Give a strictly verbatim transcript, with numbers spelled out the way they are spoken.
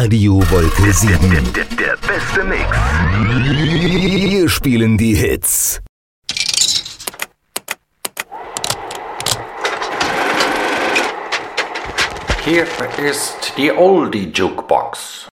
Radio Wolke sieben. Der, der, der beste Mix. Wir spielen die Hits. Hier ist die Oldie Jukebox.